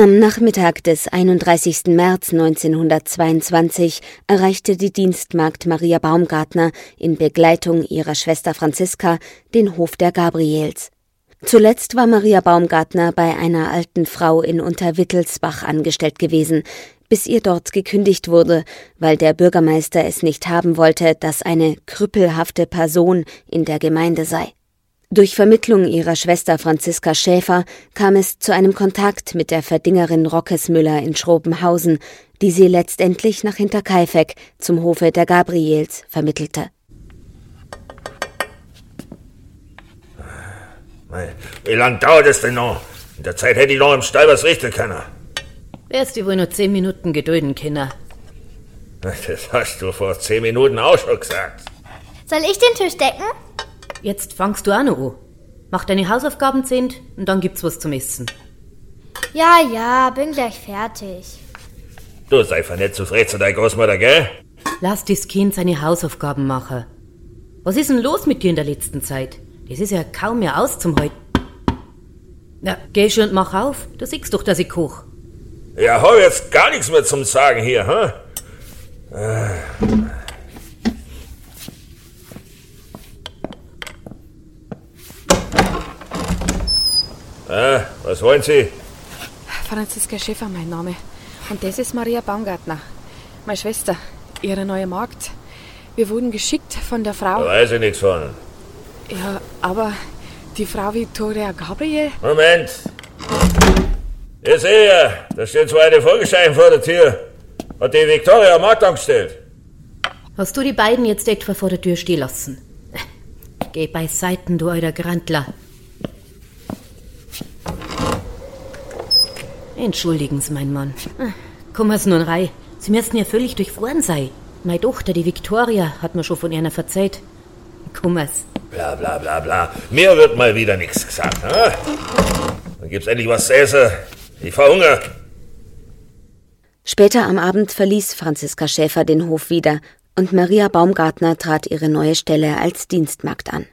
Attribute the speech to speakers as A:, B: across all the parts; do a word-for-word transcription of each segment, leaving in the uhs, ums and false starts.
A: Am Nachmittag des einunddreißigsten März neunzehnhundertzweiundzwanzig erreichte die Dienstmagd Maria Baumgartner in Begleitung ihrer Schwester Franziska den Hof der Gabriels. Zuletzt war Maria Baumgartner bei einer alten Frau in Unterwittelsbach angestellt gewesen, bis ihr dort gekündigt wurde, weil der Bürgermeister es nicht haben wollte, dass eine krüppelhafte Person in der Gemeinde sei. Durch Vermittlung ihrer Schwester Franziska Schäfer kam es zu einem Kontakt mit der Verdingerin Rockesmüller in Schrobenhausen, die sie letztendlich nach Hinterkaifeck zum Hofe der Gabriels vermittelte.
B: Wie lange dauert es denn noch? In der Zeit hätte ich noch im Stall was richten können.
C: Wärst du wohl nur zehn Minuten gedulden, Kinder.
B: Das hast du vor zehn Minuten auch schon gesagt.
D: Soll ich den Tisch decken?
C: Jetzt fangst du auch noch an. Mach deine Hausaufgaben zehnt und dann gibt's was zum Essen.
D: Ja, ja, bin gleich fertig.
B: Du sei einfach nicht zu frech zu deiner Großmutter, gell?
C: Lass das Kind seine Hausaufgaben machen. Was ist denn los mit dir in der letzten Zeit? Das ist ja kaum mehr auszuhalten. Na, geh schon und mach auf. Du siehst doch, dass ich koch.
B: Ja, hab jetzt gar nichts mehr zum Sagen hier, hm? Äh. Ah, was wollen Sie?
E: Franziska Schäfer, mein Name. Und das ist Maria Baumgartner, meine Schwester, ihre neue Magd. Wir wurden geschickt von der Frau...
B: Da weiß ich nichts von.
E: Ja, aber die Frau Viktoria Gabriel...
B: Moment. Ich sehe ja, da stehen zwei alte Vogelscheiben vor der Tür. Hat die Viktoria Magd angestellt.
C: Hast du die beiden jetzt etwa vor der Tür stehen lassen? Geh beiseiten, du alter Grantler. Entschuldigen Sie, mein Mann. Kommen Sie nun rein. Sie müssten ja völlig durchfroren sein. Meine Tochter, die Viktoria, hat mir schon von einer verzeiht. Kommen Sie.
B: Bla bla bla bla. Mir wird mal wieder nichts gesagt. Ne? Dann gibt's endlich was zu essen. Ich verhungere.
A: Später am Abend verließ Franziska Schäfer den Hof wieder und Maria Baumgartner trat ihre neue Stelle als Dienstmagd an.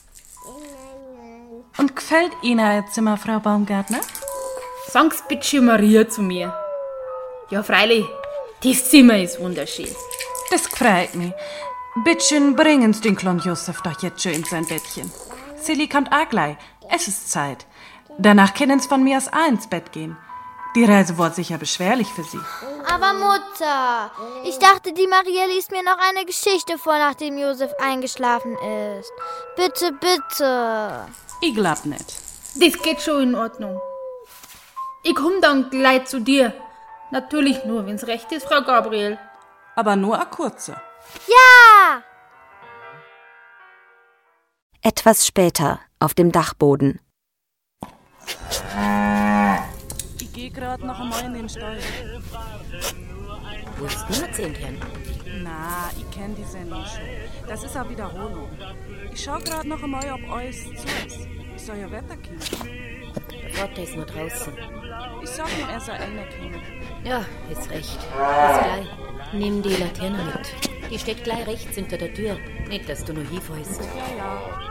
F: Und gefällt Ihnen Ihr Zimmer, Frau Baumgartner?
G: Sag's bitte Maria zu mir. Ja, freilich, das Zimmer ist wunderschön.
F: Das freut mich. Bittchen, bringen Sie den kleinen Josef doch jetzt schön in sein Bettchen. Silly kommt auch gleich. Es ist Zeit. Danach können Sie von mir aus auch ins Bett gehen. Die Reise wird sicher beschwerlich für Sie.
D: Aber Mutter, ich dachte, die Maria liest mir noch eine Geschichte vor, nachdem Josef eingeschlafen ist. Bitte, bitte.
F: Ich glaub nicht.
G: Das geht schon in Ordnung. Ich komm dann gleich zu dir. Natürlich nur, wenn's recht ist, Frau Gabriel.
F: Aber nur eine kurze.
D: Ja!
A: Etwas später, auf dem Dachboden.
F: Ich geh grad noch einmal in den Stall.
C: Wo ist denn der Zehntchen?
F: Na, ich kenn die Sendung schon. Das ist eine Wiederholung. Ich schau grad noch einmal, ob alles zu ist. Ich soll ja weiterkommen.
C: Der Vater ist nur draußen.
F: Ich sag ihm, er soll reinkommen.
C: Ja, ist recht. Bis gleich. Nimm die Laterne mit. Die steht gleich rechts hinter der Tür. Nicht, dass du nur hinfällst.
F: Ja, ja.